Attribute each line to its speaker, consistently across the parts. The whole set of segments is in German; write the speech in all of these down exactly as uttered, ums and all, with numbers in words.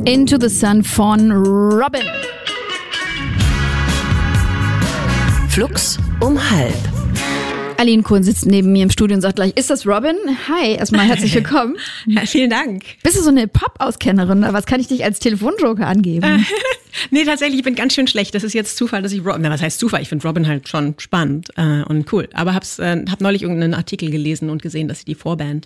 Speaker 1: Into the Sun von Robyn.
Speaker 2: Flux um halb.
Speaker 1: Aline Kohn sitzt neben mir im Studio und sagt gleich, ist das Robyn? Hi, erstmal herzlich willkommen.
Speaker 3: Ja, vielen Dank.
Speaker 1: Bist du so eine Pop-Auskennerin? Was kann ich dich als Telefonjoker angeben?
Speaker 3: Nee, tatsächlich, ich bin ganz schön schlecht. Das ist jetzt Zufall, dass ich Robyn, na, was heißt Zufall? Ich finde Robyn halt schon spannend äh, und cool. Aber hab's, äh, hab neulich irgendeinen Artikel gelesen und gesehen, dass sie die Vorband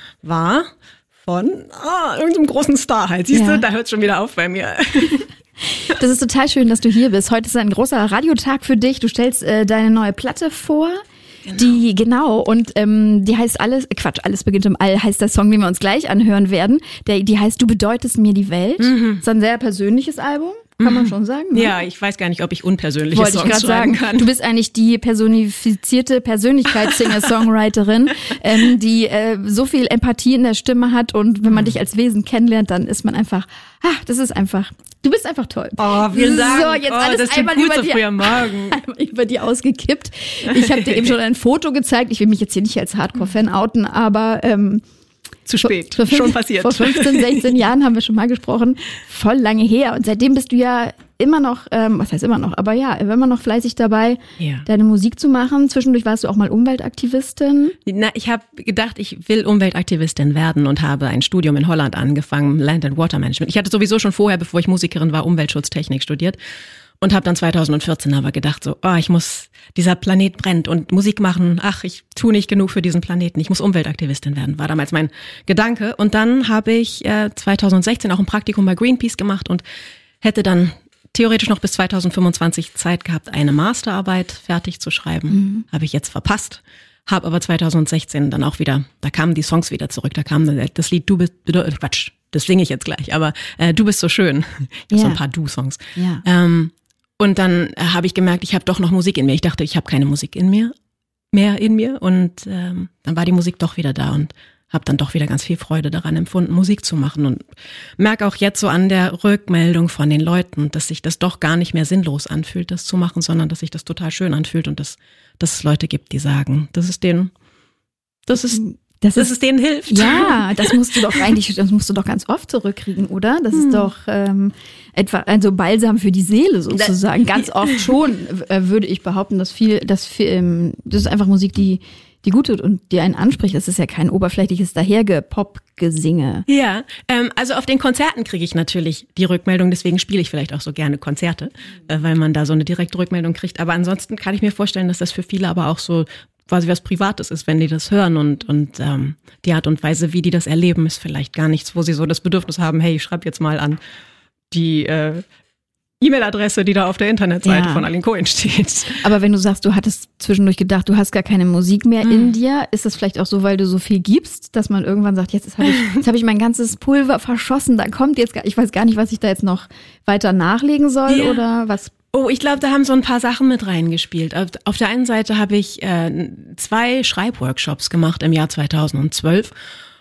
Speaker 3: war von ah, irgendeinem großen Star halt. Siehst
Speaker 1: Ja.
Speaker 3: du, da hört's schon wieder auf bei mir.
Speaker 1: Das ist total schön, dass du hier bist. Heute ist ein großer Radiotag für dich. Du stellst äh, deine neue Platte vor. Genau. Die, genau, und ähm, die heißt alles, Quatsch, alles beginnt im All, heißt der Song, den wir uns gleich anhören werden. Der, die heißt Du bedeutest mir die Welt. Mhm. Ist ein sehr persönliches Album, kann mhm. man schon sagen. Ne?
Speaker 3: Ja, ich weiß gar nicht, ob ich unpersönliche
Speaker 1: Wollte
Speaker 3: Songs
Speaker 1: ich
Speaker 3: schreiben
Speaker 1: sagen.
Speaker 3: kann.
Speaker 1: Du bist eigentlich die personifizierte Persönlichkeits-Singer-Songwriterin, ähm, die äh, so viel Empathie in der Stimme hat, und wenn man dich als Wesen kennenlernt, dann ist man einfach, ah, das ist einfach, du bist einfach toll.
Speaker 3: Oh, vielen Dank.
Speaker 1: So, jetzt
Speaker 3: oh,
Speaker 1: alles
Speaker 3: das
Speaker 1: einmal
Speaker 3: gut
Speaker 1: über
Speaker 3: so
Speaker 1: dir,
Speaker 3: früh am Morgen.
Speaker 1: einmal über dir ausgekippt. Ich habe dir eben schon ein Foto gezeigt. Ich will mich jetzt hier nicht als Hardcore-Fan outen, aber ähm,
Speaker 3: Zu spät,
Speaker 1: vor, vor
Speaker 3: schon
Speaker 1: fünf,
Speaker 3: passiert.
Speaker 1: Vor fünfzehn, sechzehn Jahren haben wir schon mal gesprochen. Voll lange her. Und seitdem bist du ja immer noch, ähm, was heißt immer noch, aber ja, immer noch fleißig dabei,
Speaker 3: Ja.
Speaker 1: deine Musik zu machen. Zwischendurch warst du auch mal Umweltaktivistin.
Speaker 3: Na, ich habe gedacht, ich will Umweltaktivistin werden und habe ein Studium in Holland angefangen, Land and Water Management. Ich hatte sowieso schon vorher, bevor ich Musikerin war, Umweltschutztechnik studiert und habe dann zweitausendvierzehn aber gedacht so, oh, ich muss, dieser Planet brennt und Musik machen, ach, ich tue nicht genug für diesen Planeten, ich muss Umweltaktivistin werden, war damals mein Gedanke. Und dann habe ich äh, zweitausendsechzehn auch ein Praktikum bei Greenpeace gemacht und hätte dann theoretisch noch bis zweitausendfünfundzwanzig Zeit gehabt, eine Masterarbeit fertig zu schreiben. Mhm. Habe ich jetzt verpasst. Habe aber zweitausendsechzehn dann auch wieder, da kamen die Songs wieder zurück. Da kam das Lied Du bist, Quatsch, das singe ich jetzt gleich, aber äh, Du bist so schön. Ich habe
Speaker 1: Ja.
Speaker 3: so ein paar Du-Songs.
Speaker 1: Ja.
Speaker 3: Ähm, und dann äh, habe ich gemerkt, ich habe doch noch Musik in mir. Ich dachte, ich habe keine Musik in mir, mehr in mir. Und ähm, dann war die Musik doch wieder da und habe dann doch wieder ganz viel Freude daran empfunden, Musik zu machen, und merke auch jetzt so an der Rückmeldung von den Leuten, dass sich das doch gar nicht mehr sinnlos anfühlt, das zu machen, sondern dass sich das total schön anfühlt und dass, dass es Leute gibt, die sagen, dass es denen, dass es,
Speaker 1: Das
Speaker 3: dass es denen hilft.
Speaker 1: Ja, das musst du doch eigentlich, das musst du doch ganz oft zurückkriegen, oder? Das ist doch ähm, etwa, also Balsam für die Seele sozusagen. Ganz oft schon, äh, würde ich behaupten, dass viel, dass viel, ähm, das ist einfach Musik, die die gut tut und die einen anspricht. Das ist ja kein oberflächliches Dahergepop-Gesinge.
Speaker 3: Ja, ähm, also auf den Konzerten kriege ich natürlich die Rückmeldung, deswegen spiele ich vielleicht auch so gerne Konzerte, äh, weil man da so eine direkte Rückmeldung kriegt. Aber ansonsten kann ich mir vorstellen, dass das für viele aber auch so quasi was Privates ist, wenn die das hören, und und ähm, die Art und Weise, wie die das erleben, ist vielleicht gar nichts, wo sie so das Bedürfnis haben, hey, ich schreibe jetzt mal an die äh, E-Mail-Adresse, die da auf der Internetseite
Speaker 1: Ja.
Speaker 3: von Aline Kohn steht.
Speaker 1: Aber wenn du sagst, du hattest zwischendurch gedacht, du hast gar keine Musik mehr
Speaker 3: Hm.
Speaker 1: in dir, ist das vielleicht auch so, weil du so viel gibst, dass man irgendwann sagt, jetzt habe ich, jetzt habe ich mein ganzes Pulver verschossen, da kommt jetzt gar, ich weiß gar nicht, was ich da jetzt noch weiter nachlegen soll,
Speaker 3: Ja.
Speaker 1: oder was?
Speaker 3: Oh, ich glaube, da haben so ein paar Sachen mit reingespielt. Auf, auf der einen Seite habe ich äh, zwei Schreibworkshops gemacht im Jahr zweitausendzwölf.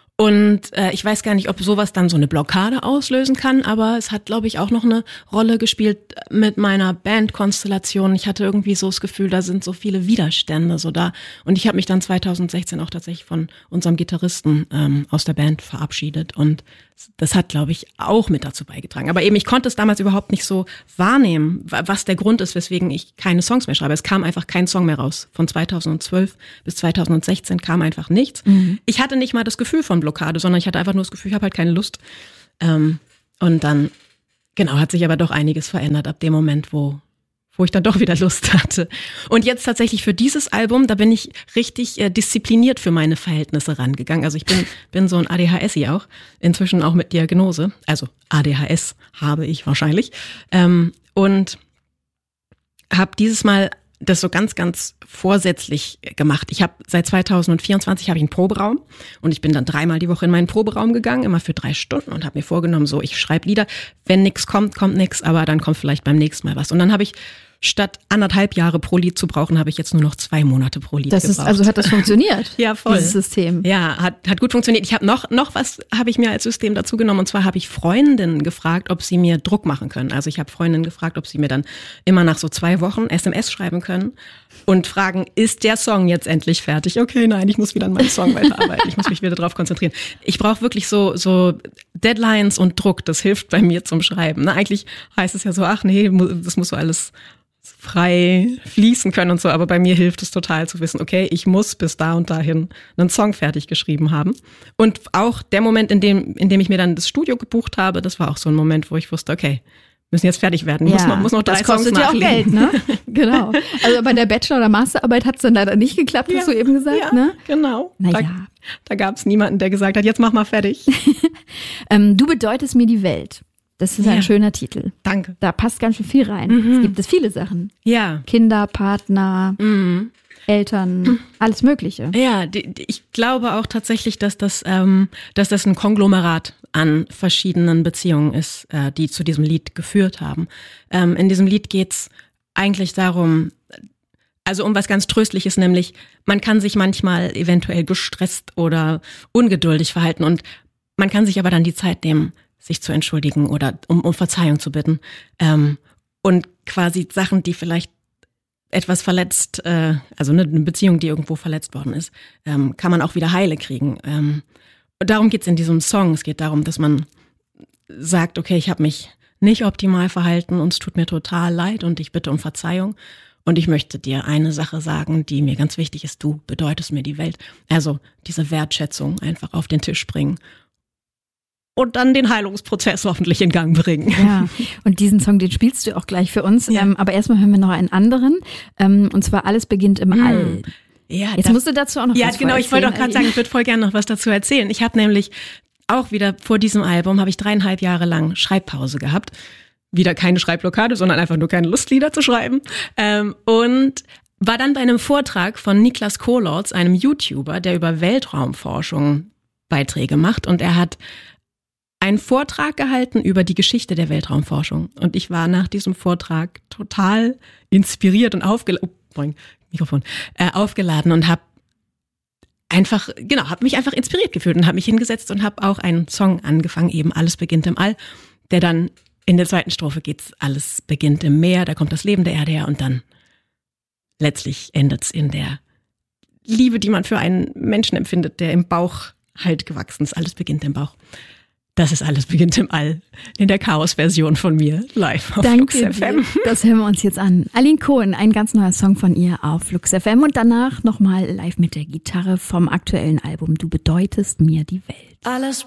Speaker 3: Und äh, ich weiß gar nicht, ob sowas dann so eine Blockade auslösen kann, aber es hat, glaube ich, auch noch eine Rolle gespielt mit meiner Bandkonstellation. Ich hatte irgendwie so das Gefühl, da sind so viele Widerstände so da. Und ich habe mich dann zweitausendsechzehn auch tatsächlich von unserem Gitarristen ähm, aus der Band verabschiedet. Und das hat, glaube ich, auch mit dazu beigetragen. Aber eben, ich konnte es damals überhaupt nicht so wahrnehmen, was der Grund ist, weswegen ich keine Songs mehr schreibe. Es kam einfach kein Song mehr raus. Von zweitausendzwölf bis zweitausendsechzehn kam einfach nichts. Mhm. Ich hatte nicht mal das Gefühl von Blockade, sondern ich hatte einfach nur das Gefühl, ich habe halt keine Lust. Ähm, und dann, genau, hat sich aber doch einiges verändert ab dem Moment, wo wo ich dann doch wieder Lust hatte. Und jetzt tatsächlich für dieses Album, da bin ich richtig äh, diszipliniert für meine Verhältnisse rangegangen. Also ich bin bin so ein A D H S I auch, inzwischen auch mit Diagnose. Also A D H S habe ich wahrscheinlich. Ähm, und habe dieses Mal das so ganz, ganz vorsätzlich gemacht. Ich habe seit zweitausendvierundzwanzig habe ich einen Proberaum und ich bin dann dreimal die Woche in meinen Proberaum gegangen, immer für drei Stunden, und habe mir vorgenommen, so, ich schreibe Lieder, wenn nichts kommt, kommt nichts, aber dann kommt vielleicht beim nächsten Mal was. Und dann habe ich statt anderthalb Jahre pro Lied zu brauchen, habe ich jetzt nur noch zwei Monate pro Lied
Speaker 1: das
Speaker 3: gebraucht.
Speaker 1: Ist, also hat das funktioniert?
Speaker 3: Ja, voll.
Speaker 1: Dieses System.
Speaker 3: Ja, hat, hat gut funktioniert. Ich habe noch, noch was habe ich mir als System dazu genommen. Und zwar habe ich Freundinnen gefragt, ob sie mir Druck machen können. Also ich habe Freundinnen gefragt, ob sie mir dann immer nach so zwei Wochen S M S schreiben können und fragen, ist der Song jetzt endlich fertig? Okay, nein, ich muss wieder an meinem Song weiterarbeiten. Ich muss mich wieder darauf konzentrieren. Ich brauche wirklich so, so Deadlines und Druck. Das hilft bei mir zum Schreiben. Na, eigentlich heißt es ja so, ach nee, das muss so alles frei fließen können und so, aber bei mir hilft es total zu wissen, okay, ich muss bis da und dahin einen Song fertig geschrieben haben. Und auch der Moment, in dem, in dem ich mir dann das Studio gebucht habe, das war auch so ein Moment, wo ich wusste, okay, müssen jetzt fertig werden,
Speaker 1: ja,
Speaker 3: muss noch, muss noch drei
Speaker 1: das kostet
Speaker 3: Songs
Speaker 1: ja auch Geld, ne? Genau. Also bei der Bachelor- oder Masterarbeit hat es dann leider nicht geklappt,
Speaker 3: ja,
Speaker 1: hast du eben gesagt,
Speaker 3: ja,
Speaker 1: ne?
Speaker 3: Genau.
Speaker 1: Naja.
Speaker 3: Da, da gab es niemanden, der gesagt hat, jetzt mach mal fertig.
Speaker 1: ähm, du bedeutest mir die Welt. Das ist ja ein schöner Titel.
Speaker 3: Danke.
Speaker 1: Da passt ganz schön viel rein.
Speaker 3: Mhm.
Speaker 1: Es gibt es viele Sachen.
Speaker 3: Ja.
Speaker 1: Kinder, Partner,
Speaker 3: Mhm.
Speaker 1: Eltern, mhm. alles Mögliche.
Speaker 3: Ja, die, die, ich glaube auch tatsächlich, dass das, ähm, dass das ein Konglomerat an verschiedenen Beziehungen ist, äh, die zu diesem Lied geführt haben. Ähm, in diesem Lied geht's eigentlich darum, also um was ganz Tröstliches, nämlich man kann sich manchmal eventuell gestresst oder ungeduldig verhalten und man kann sich aber dann die Zeit nehmen, sich zu entschuldigen oder um, um Verzeihung zu bitten. Ähm, und quasi Sachen, die vielleicht etwas verletzt, äh, also eine Beziehung, die irgendwo verletzt worden ist, ähm, kann man auch wieder heile kriegen. Ähm, und darum geht's in diesem Song. Es geht darum, dass man sagt, okay, ich habe mich nicht optimal verhalten und es tut mir total leid und ich bitte um Verzeihung. Und ich möchte dir eine Sache sagen, die mir ganz wichtig ist. Du bedeutest mir die Welt. Also diese Wertschätzung einfach auf den Tisch bringen. Und dann den Heilungsprozess hoffentlich in Gang bringen.
Speaker 1: Ja, und diesen Song, den spielst du auch gleich für uns.
Speaker 3: Ja.
Speaker 1: Ähm, aber erstmal hören wir noch einen anderen. Ähm, und zwar Alles beginnt im mm. All.
Speaker 3: Ja,
Speaker 1: Jetzt
Speaker 3: das,
Speaker 1: musst du dazu auch noch
Speaker 3: ja,
Speaker 1: was
Speaker 3: genau. Ich wollte auch gerade sagen, ich würde voll gerne noch was dazu erzählen. Ich habe nämlich auch wieder vor diesem Album, habe ich dreieinhalb Jahre lang Schreibpause gehabt. Wieder keine Schreibblockade, sondern einfach nur keine Lust, Lieder zu schreiben. Ähm, und war dann bei einem Vortrag von Niklas Kohlorz, einem YouTuber, der über Weltraumforschung Beiträge macht. Und er hat einen Vortrag gehalten über die Geschichte der Weltraumforschung. Und ich war nach diesem Vortrag total inspiriert und aufgeladen, oh, Mikrofon, äh, aufgeladen und habe einfach, genau, habe mich einfach inspiriert gefühlt und habe mich hingesetzt und habe auch einen Song angefangen, eben Alles beginnt im All, der dann in der zweiten Strophe geht's, alles beginnt im Meer, da kommt das Leben der Erde her und dann letztlich endet's in der Liebe, die man für einen Menschen empfindet, der im Bauch halt gewachsen ist. Alles beginnt im Bauch. Das ist Alles beginnt im All in der Chaos-Version von mir live auf
Speaker 1: Danke
Speaker 3: Flux F M.
Speaker 1: Dir. Das hören wir uns jetzt an. Aline Cohen, ein ganz neuer Song von ihr auf Flux F M und danach nochmal live mit der Gitarre vom aktuellen Album Du bedeutest mir die Welt.
Speaker 2: Alles